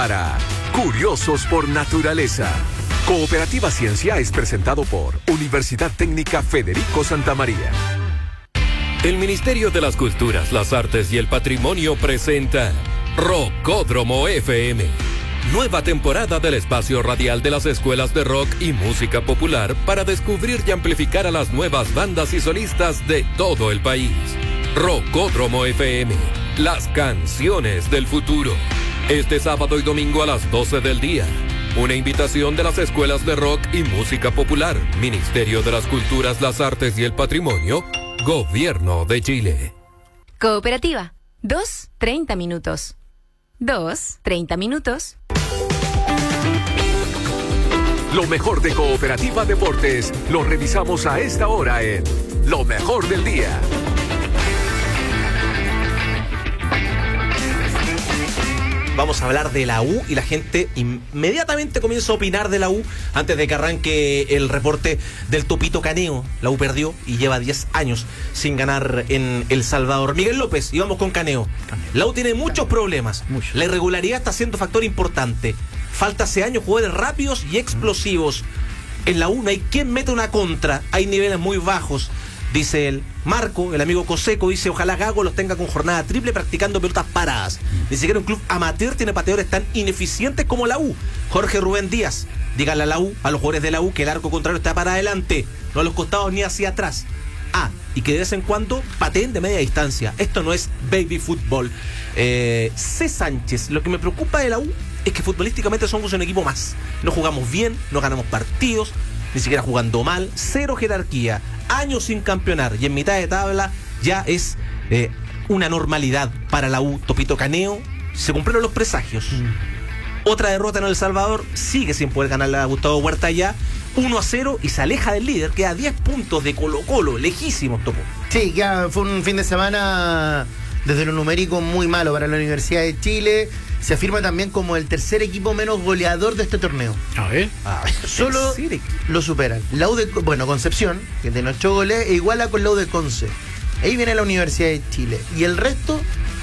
para Curiosos por Naturaleza. Cooperativa Ciencia es presentado por Universidad Técnica Federico Santa María. El Ministerio de las Culturas, las Artes y el Patrimonio presenta Rockódromo FM. Nueva temporada del espacio radial de las escuelas de rock y música popular para descubrir y amplificar a las nuevas bandas y solistas de todo el país. Rockódromo FM, las canciones del futuro. Este sábado y domingo a las 12 del día. Una invitación de las escuelas de rock y música popular, Ministerio de las Culturas, las Artes y el Patrimonio, Gobierno de Chile. Cooperativa, 2:30 minutos. 2:30 minutos. Lo mejor de Cooperativa Deportes lo revisamos a esta hora en Lo Mejor del Día. Vamos a hablar de la U y la gente inmediatamente comienza a opinar de la U antes de que arranque el reporte del Topito Caneo. La U perdió y lleva 10 años sin ganar en El Salvador. Miguel López, y vamos con Caneo. La U tiene muchos problemas. La irregularidad está siendo factor importante. Falta hace años jugadores rápidos y explosivos. En la U no hay quien meta una contra. Hay niveles muy bajos. Dice él. Marco, el amigo Coseco, dice: ojalá Gago los tenga con jornada triple practicando pelotas paradas. Ni siquiera un club amateur tiene pateadores tan ineficientes como la U. Jorge Rubén Díaz: díganle a la U, a los jugadores de la U, que el arco contrario está para adelante, no a los costados ni hacia atrás. Y que de vez en cuando pateen de media distancia. Esto no es baby fútbol. C. Sánchez: lo que me preocupa de la U es que futbolísticamente somos un equipo más. No jugamos bien, no ganamos partidos, ni siquiera jugando mal, cero jerarquía, años sin campeonar, y en mitad de tabla ya es una normalidad para la U. Topito Caneo, se cumplieron los presagios. Otra derrota en El Salvador, sigue sin poder ganarle a Gustavo Huerta ya, 1-0, y se aleja del líder, queda a 10 puntos de Colo-Colo, lejísimos, Topo. Sí, ya fue un fin de semana desde lo numérico muy malo para la Universidad de Chile. Se afirma también como el tercer equipo menos goleador de este torneo. A ver. Solo lo superan la U de, Concepción, que tiene 8 goles, e iguala con la U de Conce. Ahí viene la Universidad de Chile. Y el resto,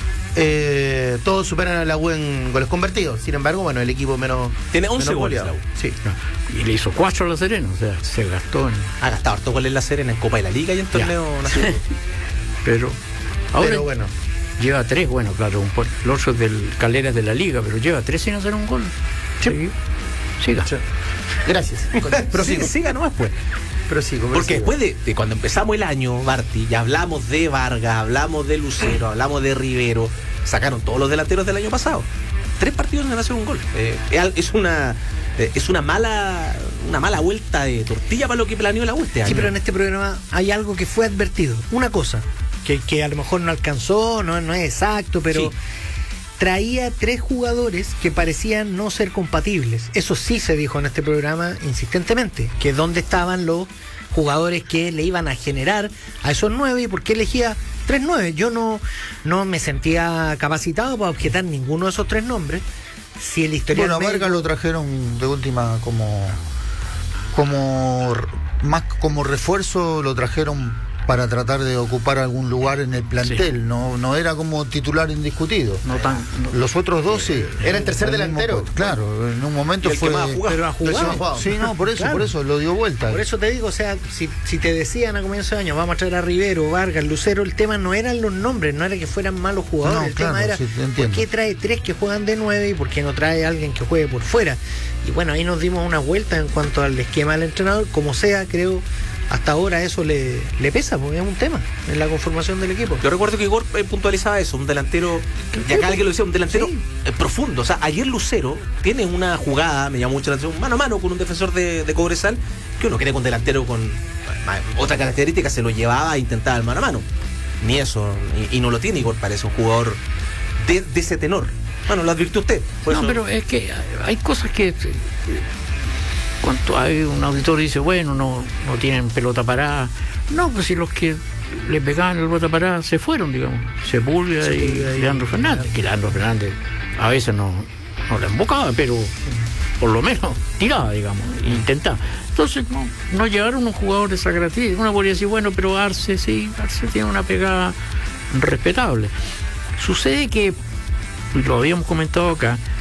todos superan a la U en goles convertidos. Sin embargo, el equipo menos... Tiene 11 goles la U. Sí. Y le hizo 4 a la Serena, o sea, se gastó en... Ha gastado harto goles en la Serena, en Copa de la Liga y en torneo nacional. Pero bueno. Lleva 3, claro, el otro es del Calera de la Liga, pero lleva 3 sin hacer un gol. Sí. Siga. Sí. Gracias. Pero siga nomás, pues. Porque después de cuando empezamos el año, Barty, ya hablamos de Vargas, hablamos de Lucero, hablamos de Rivero, sacaron todos los delanteros del año pasado. 3 partidos sin hacer un gol. Es una mala vuelta de tortilla para lo que planeó la U este año. Sí, pero en este programa hay algo que fue advertido. Una cosa que a lo mejor no alcanzó, no es exacto, pero sí. Traía 3 jugadores que parecían no ser compatibles. Eso sí se dijo en este programa insistentemente, que dónde estaban los jugadores que le iban a generar a esos 9 y por qué elegía 3 9. Yo no me sentía capacitado para objetar ninguno de esos 3 nombres. Si el historial Vargas lo trajeron de última más como refuerzo, lo trajeron para tratar de ocupar algún lugar en el plantel. Sí. No era como titular indiscutido. Los otros 2 sí. Era el tercer delantero. Claro, en un momento fue. Pero ha jugado. Sí, por eso lo dio vuelta. Por eso te digo, o sea, si te decían a comienzo de año, vamos a traer a Rivero, Vargas, Lucero, el tema no eran los nombres, no era que fueran malos jugadores, tema era ¿por qué trae 3 que juegan de 9 y por qué no trae a alguien que juegue por fuera? Y ahí nos dimos una vuelta en cuanto al esquema del entrenador, como sea, creo. Hasta ahora eso le pesa, porque es un tema en la conformación del equipo. Yo recuerdo que Igor puntualizaba eso, un delantero, y acá alguien lo decía, un delantero profundo. O sea, ayer Lucero tiene una jugada, me llamó mucho la atención, mano a mano con un defensor de Cobresal, que uno cree que un delantero con otra característica se lo llevaba a intentar el mano a mano. Ni eso, y no lo tiene Igor, parece un jugador de ese tenor. Bueno, lo advirtió usted. Pero es que hay cosas que... Cuando hay un auditor que dice, no tienen pelota parada. No, pues si los que le pegaban la pelota parada se fueron, digamos. Sepúlveda y Leandro Fernández. Que Leandro Fernández a veces no la embocaba, pero por lo menos tiraba, digamos, intentaba. Entonces no llegaron unos jugadores de esa característica. Uno podría decir, pero Arce tiene una pegada respetable. Sucede que, lo habíamos comentado acá,